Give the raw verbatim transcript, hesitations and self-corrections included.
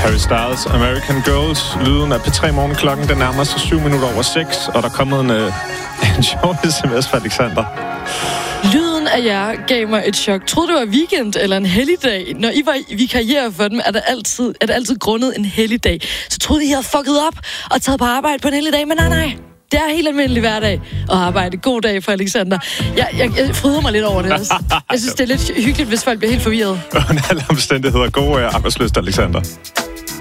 Harry Styles, American Girls. Lyden af P tre Morgen. Klokken den nærmer sig syv minutter over seks, og der er kommet en, øh, en sjov sms fra Alexander. Lyden af jer gav mig et chok. Troede det var weekend eller en helligdag. Når I var vikariere for dem, er det altid, er det altid grundet en helligdag. Så troede I, I havde fucket op og taget på arbejde på en helligdag, men nej, nej. Det er helt almindelig hverdag at arbejde. God dag for Alexander. Jeg, jeg, jeg fryder mig lidt over det også. Jeg synes, det er lidt hyggeligt, hvis folk bliver helt forvirret. Under alle omstændigheder. God arbejdsløst, Alexander.